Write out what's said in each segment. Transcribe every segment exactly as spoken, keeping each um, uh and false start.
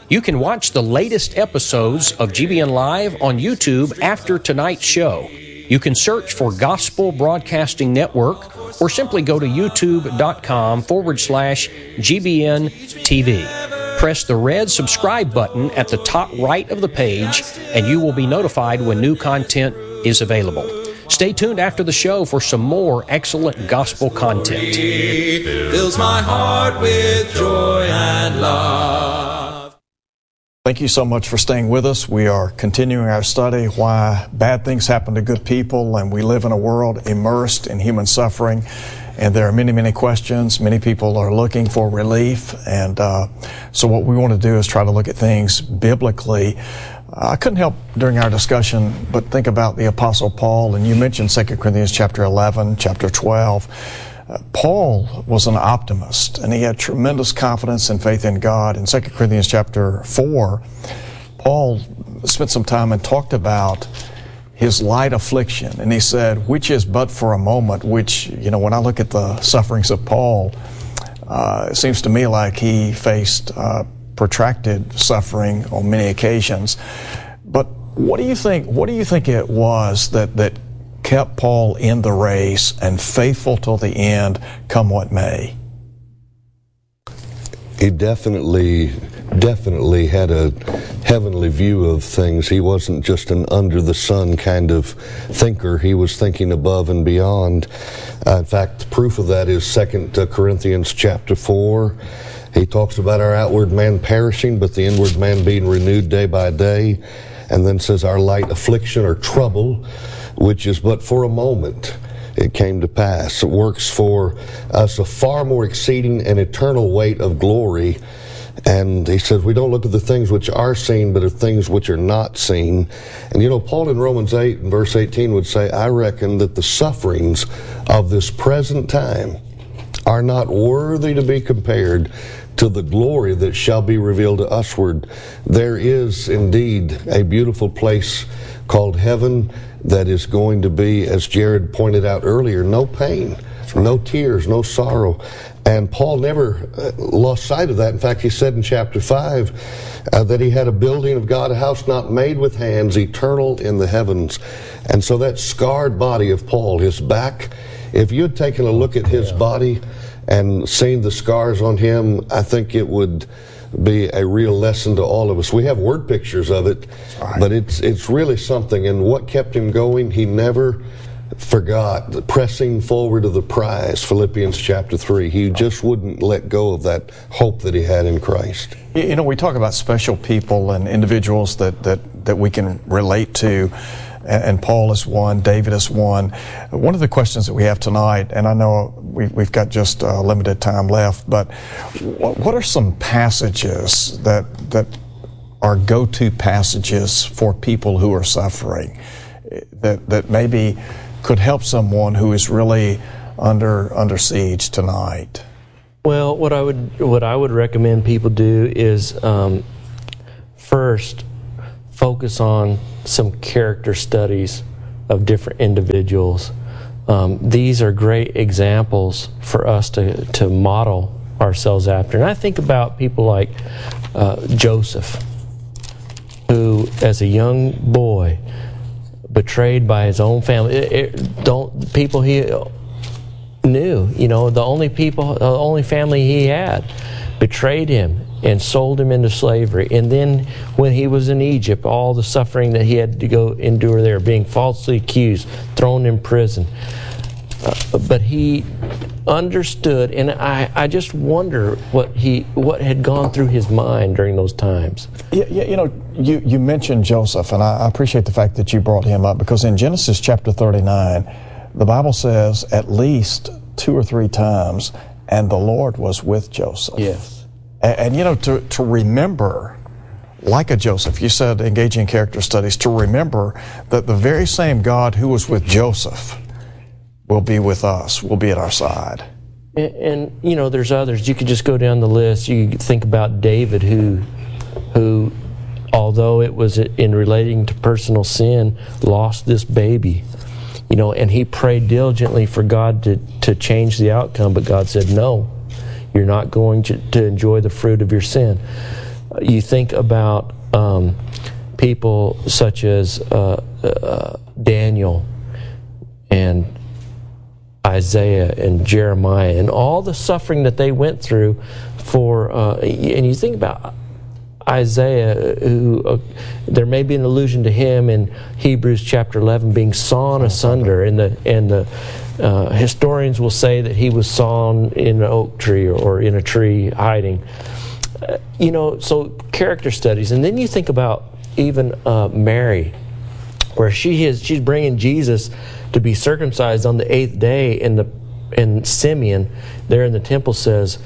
You can watch the latest episodes of G B N Live on YouTube after tonight's show. You can search for Gospel Broadcasting Network or simply go to youtube.com forward slash GBN TV. Press the red subscribe button at the top right of the page and you will be notified when new content is available. Stay tuned after the show for some more excellent gospel content. Fills my heart with joy and love. Thank you so much for staying with us. We are continuing our study, Why Bad Things Happen to Good People, and we live in a world immersed in human suffering. And there are many, many questions. Many people are looking for relief. And uh, so what we want to do is try to look at things biblically. I couldn't help during our discussion but think about the Apostle Paul, and you mentioned Second Corinthians chapter eleven, chapter twelve. Uh, Paul was an optimist, and he had tremendous confidence and faith in God. In Second Corinthians chapter four, Paul spent some time and talked about his light affliction, and he said, which is but for a moment, which, you know, when I look at the sufferings of Paul, uh, it seems to me like he faced uh, protracted suffering on many occasions. But what do you think, what do you think it was that, that kept Paul in the race and faithful till the end, come what may? He definitely, definitely had a heavenly view of things. He wasn't just an under-the-sun kind of thinker. He was thinking above and beyond. Uh, in fact, the proof of that is Second Corinthians chapter four. He talks about our outward man perishing, but the inward man being renewed day by day. And then says our light affliction or trouble, which is but for a moment, it came to pass. It works for us a far more exceeding and eternal weight of glory. And he says we don't look at the things which are seen, but at things which are not seen. And you know, Paul in Romans eight and verse eighteen would say, I reckon that the sufferings of this present time are not worthy to be compared to the glory that shall be revealed to usward. There is indeed a beautiful place called heaven that is going to be, as Jared pointed out earlier, no pain, right, no tears, no sorrow. And Paul never uh, lost sight of that. In fact, he said in chapter five uh, that he had a building of God, a house not made with hands, eternal in the heavens. And so that scarred body of Paul, his back, if you had taken a look at his yeah. body and seen the scars on him, I think it would be a real lesson to all of us. We have word pictures of it, right, but it's it's really something. And what kept him going, he never forgot, pressing forward to the prize, Philippians chapter three. He just wouldn't let go of that hope that he had in Christ. You know, we talk about special people and individuals that, that, that we can relate to, and Paul is one, David is one. One of the questions that we have tonight, and I know we, we've got just uh, limited time left, but what are some passages that that are go-to passages for people who are suffering that that maybe could help someone who is really under under siege tonight? Well, what I would what I would recommend people do is um, first focus on some character studies of different individuals. Um, these are great examples for us to, to model ourselves after. And I think about people like uh, Joseph, who as a young boy, betrayed by his own family, it, it, don't people he knew, you know, the only people, the only family he had betrayed him and sold him into slavery. And then when he was in Egypt, all the suffering that he had to go endure there, being falsely accused, thrown in prison. Uh, but he understood, and I, I just wonder what he what had gone through his mind during those times. Yeah, yeah, you know, you, you mentioned Joseph, and I, I appreciate the fact that you brought him up, because in Genesis chapter thirty-nine, the Bible says at least two or three times, and the Lord was with Joseph. Yes. And, and you know, to, to remember, like a Joseph, you said engaging in character studies, to remember that the very same God who was with Joseph will be with us, will be at our side. And, and you know, there's others. You could just go down the list. You could think about David, who, who, although it was in relating to personal sin, lost this baby. You know, and he prayed diligently for God to, to change the outcome, but God said, no, you're not going to, to enjoy the fruit of your sin. you think about um, people such as uh, uh, Daniel and Isaiah and Jeremiah and all the suffering that they went through for, uh, and you think about Isaiah, who uh, there may be an allusion to him in Hebrews chapter eleven being sawn asunder, and the and the uh, historians will say that he was sawn in an oak tree or, or in a tree hiding. Uh, you know, so character studies, and then you think about even uh, Mary, where she is she's bringing Jesus to be circumcised on the eighth day, and the and Simeon there in the temple says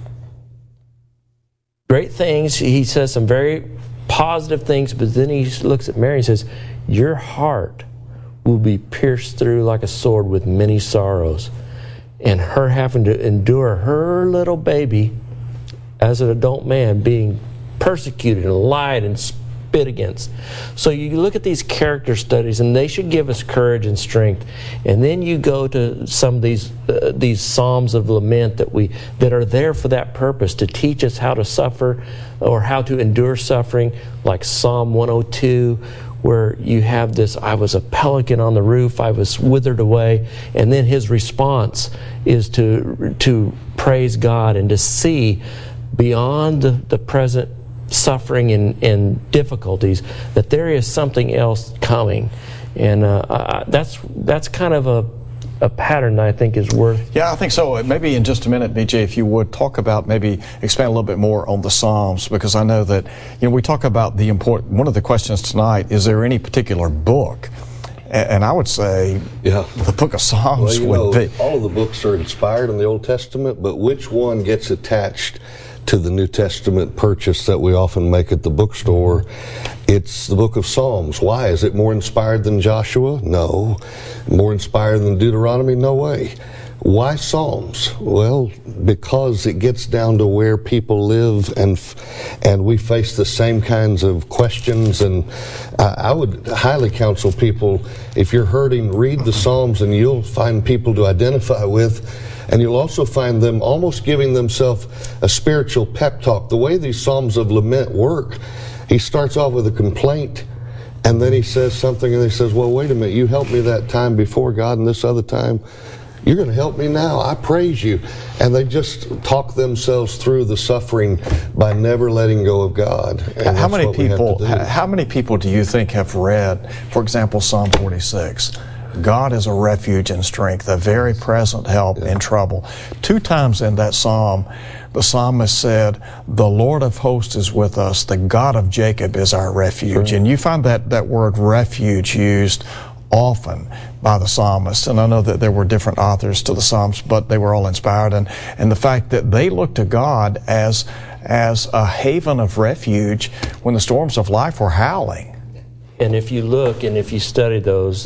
great things. He says some very positive things, but then he looks at Mary and says, your heart will be pierced through like a sword with many sorrows. And her having to endure her little baby as an adult man being persecuted and lied and spit against. So you look at these character studies, and they should give us courage and strength. And then you go to some of these uh, these psalms of lament that we that are there for that purpose, to teach us how to suffer or how to endure suffering, like Psalm one oh two, where you have this, I was a pelican on the roof, I was withered away, and then his response is to to praise God and to see beyond the, the present suffering and, and difficulties, that there is something else coming. And uh, uh, that's that's kind of a, a pattern that I think is worth. Yeah, I think so. Maybe in just a minute, B J, if you would talk about, maybe expand a little bit more on the Psalms, because I know that, you know, we talk about the important, one of the questions tonight, is there any particular book? And I would say yeah. the book of Psalms well, you would know, be. all of the books are inspired in the Old Testament, but which one gets attached to the New Testament purchase that we often make at the bookstore? It's the book of Psalms. Why? Is it more inspired than Joshua? No. More inspired than Deuteronomy? No way. Why Psalms? Well, because it gets down to where people live, and and we face the same kinds of questions. And I, I would highly counsel people, if you're hurting, read the Psalms, and you'll find people to identify with. And you'll also find them almost giving themselves a spiritual pep talk. The way these Psalms of Lament work, he starts off with a complaint, and then he says something, and he says, well, wait a minute, you helped me that time before, God, and this other time, you're going to help me now. I praise you. And they just talk themselves through the suffering by never letting go of God. And how many people? How, how many people do you think have read, for example, Psalm forty-six? God is a refuge and strength, a very present help yeah. in trouble. Two times in that psalm, the psalmist said, the Lord of hosts is with us, the God of Jacob is our refuge. Sure. And you find that, that word refuge used often by the psalmist. And I know that there were different authors to the Psalms, but they were all inspired. And, and the fact that they looked to God as, as a haven of refuge when the storms of life were howling. And if you look and if you study those,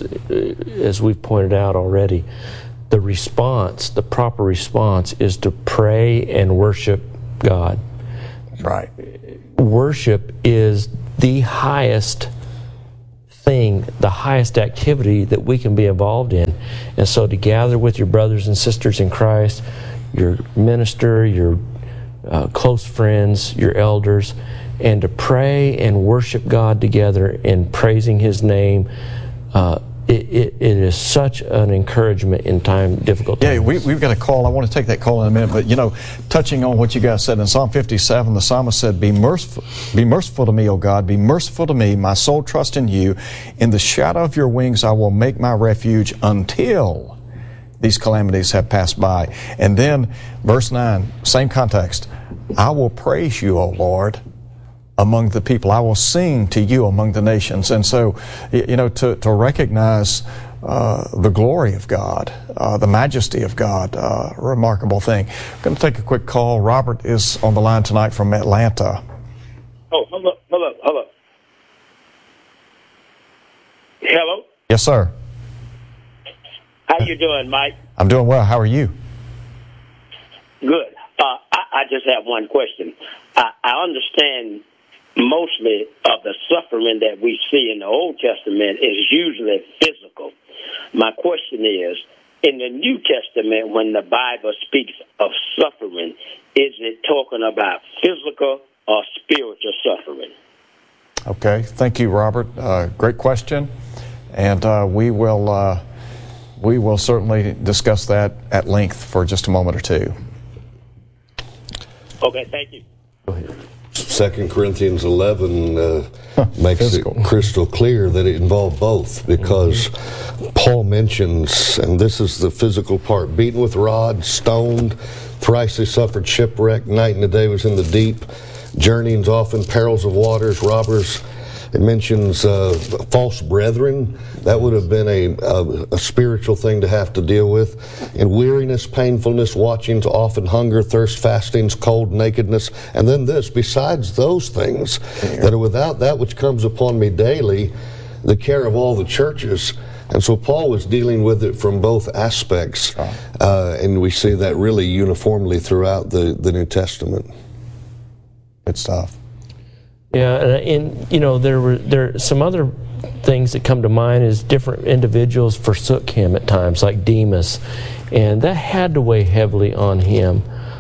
as we've pointed out already, the response, the proper response is to pray and worship God. Right. Worship is the highest thing, the highest activity that we can be involved in. And so to gather with your brothers and sisters in Christ, your minister, your uh, close friends, your elders, and to pray and worship God together in praising His name, uh, it, it, it is such an encouragement in time difficult times. Yeah, we, we've got a call. I want to take that call in a minute, but you know, touching on what you guys said in Psalm fifty-seven, the psalmist said, "Be merciful, be merciful to me, O God. Be merciful to me. My soul trusts in you. In the shadow of your wings, I will make my refuge until these calamities have passed by." And then, verse nine, same context. I will praise you, O Lord, among the people. I will sing to you among the nations. And so, you know, to, to recognize uh, the glory of God, uh, the majesty of God, uh, remarkable thing. I'm going to take a quick call. Robert is on the line tonight from Atlanta. Oh, hold up, hold up, hold up. Hello? Yes, sir. How you doing, Mike? I'm doing well. How are you? Good. Uh, I, I just have one question. I, I understand mostly of the suffering that we see in the Old Testament is usually physical. My question is, in the New Testament, when the Bible speaks of suffering, is it talking about physical or spiritual suffering? Okay, thank you, Robert. Uh, great question, and uh, we will uh, we will certainly discuss that at length for just a moment or two. Okay, thank you. Go ahead. Second Corinthians eleven uh, makes Physical. it crystal clear that it involved both, because mm-hmm. Paul mentions, and this is the physical part, beaten with rods, stoned, thrice they suffered shipwreck, night and a day was in the deep, journeyings often, perils of waters, robbers. It mentions uh, false brethren. That would have been a, a, a spiritual thing to have to deal with. And weariness, painfulness, watchings, often hunger, thirst, fastings, cold, nakedness. And then this, besides those things that are without that which comes upon me daily, the care of all the churches. And so Paul was dealing with it from both aspects. Uh, and we see that really uniformly throughout the, the New Testament. Good stuff. Yeah, and, and you know, there were there some other things that come to mind is different individuals forsook him at times, like Demas, and that had to weigh heavily on him.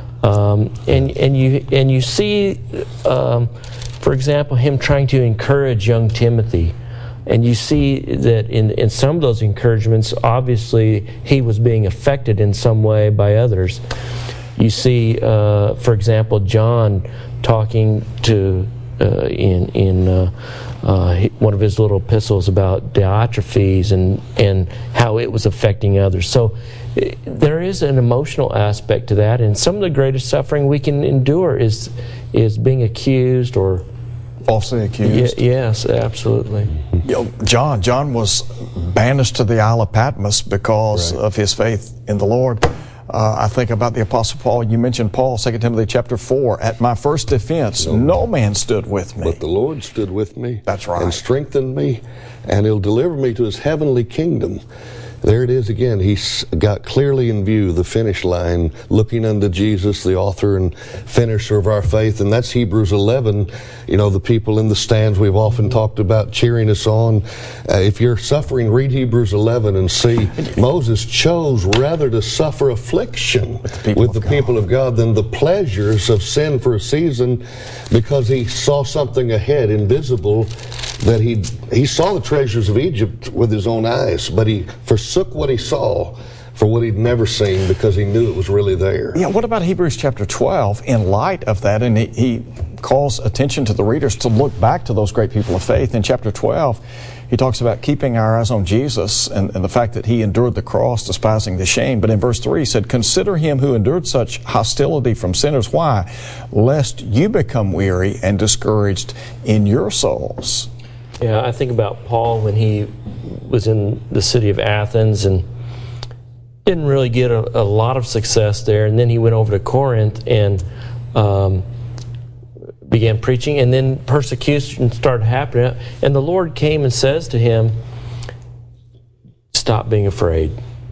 Um, and and you and you see, um, for example, him trying to encourage young Timothy, and you see that in in some of those encouragements, obviously he was being affected in some way by others. You see, uh, for example, John talking to. Uh, in in uh, uh, one of his little epistles about Diotrephes and and how it was affecting others. So uh, there is an emotional aspect to that, and some of the greatest suffering we can endure is is being accused or falsely accused. Y- yes, absolutely. You know, John John was banished to the Isle of Patmos because right. of his faith in the Lord. Uh, I think about the Apostle Paul. You mentioned Paul, Second Timothy chapter four. At my first defense, no, no man stood with me. But the Lord stood with me. That's right. And strengthened me, and He'll deliver me to His heavenly kingdom. There it is again. He's got clearly in view the finish line, looking unto Jesus, the author and finisher of our faith. And that's Hebrews eleven. You know, the people in the stands we've often talked about cheering us on. Uh, if you're suffering, read Hebrews eleven and see Moses chose rather to suffer affliction with the people, with the of, people of God than the pleasures of sin for a season, because he saw something ahead, invisible, that he he saw the treasures of Egypt with his own eyes, but he forsook what he saw for what he'd never seen because he knew it was really there. Yeah, what about Hebrews chapter twelve in light of that? And he, he calls attention to the readers to look back to those great people of faith. In chapter twelve, he talks about keeping our eyes on Jesus and, and the fact that he endured the cross, despising the shame. But in verse three, he said, consider him who endured such hostility from sinners. Why? Lest you become weary and discouraged in your souls. Yeah, I think about Paul when he was in the city of Athens and didn't really get a, a lot of success there. And then he went over to Corinth and um, began preaching, and then persecution started happening. And the Lord came and says to him, stop being afraid.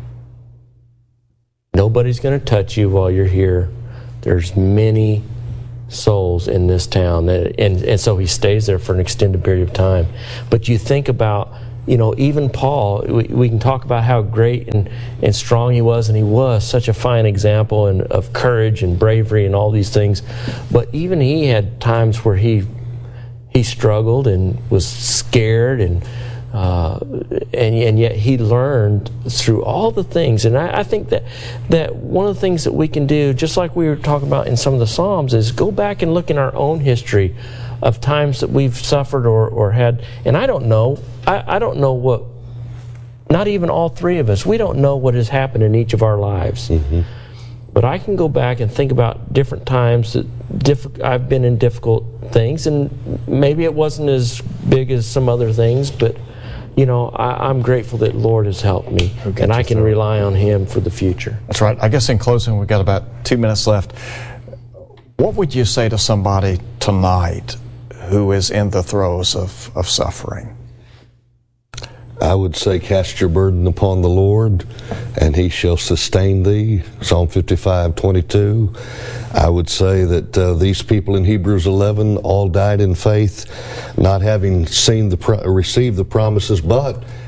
Nobody's going to touch you while you're here. There's many souls in this town, and, and so he stays there for an extended period of time. But you think about, you know, even Paul, we, we can talk about how great and, and strong he was, and he was such a fine example and of courage and bravery and all these things. But even he had times where he he struggled and was scared, and uh, and and yet he learned through all the things. And I, I think that that one of the things that we can do, just like we were talking about in some of the Psalms, is go back and look in our own history of times that we've suffered or, or had. And I don't know, I, I don't know what, not even all three of us, we don't know what has happened in each of our lives. Mm-hmm. But I can go back and think about different times that diff- I've been in difficult things, and maybe it wasn't as big as some other things, but you know, I, I'm grateful that Lord has helped me, and I can rely on Him for the future. That's right. I guess in closing, we've got about two minutes left. What would you say to somebody tonight who is in the throes of, of suffering? I would say, cast your burden upon the Lord, and He shall sustain thee. Psalm fifty-five twenty-two. I would say that uh, these people in Hebrews eleven all died in faith, not having seen the pro- received the promises, but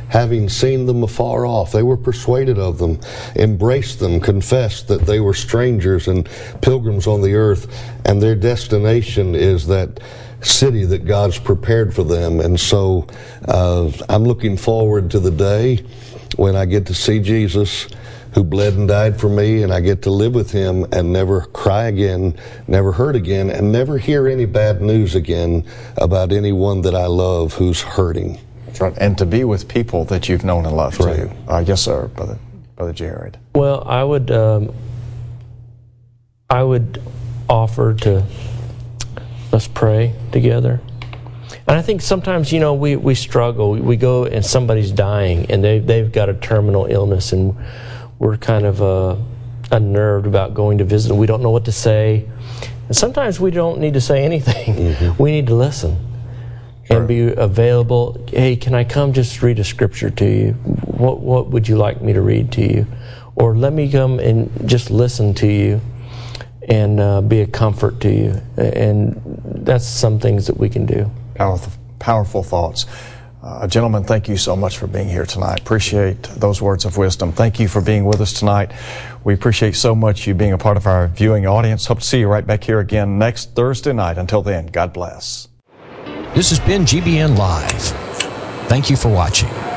having seen them afar off. They were persuaded of them, embraced them, confessed that they were strangers and pilgrims on the earth, and their destination is that city that God's prepared for them. And so uh, I'm looking forward to the day when I get to see Jesus, who bled and died for me, and I get to live with him and never cry again, never hurt again, and never hear any bad news again about anyone that I love who's hurting. That's right. And to be with people that you've known and loved, right. too. Uh, yes, sir, Brother, Brother Jared. Well, I would, um, I would offer to, let's pray together. And I think sometimes, you know, we, we struggle. We go and somebody's dying, and they, they've got a terminal illness, and we're kind of uh, unnerved about going to visit them. We don't know what to say. And sometimes we don't need to say anything. Mm-hmm. We need to listen sure. and be available. Hey, can I come just read a scripture to you? What, what would you like me to read to you? Or let me come and just listen to you and uh, be a comfort to you. And that's some things that we can do. Powerful, powerful thoughts. Uh, gentlemen, thank you so much for being here tonight. Appreciate those words of wisdom. Thank you for being with us tonight. We appreciate so much you being a part of our viewing audience. Hope to see you right back here again next Thursday night. Until then, God bless. This has been G B N Live. Thank you for watching.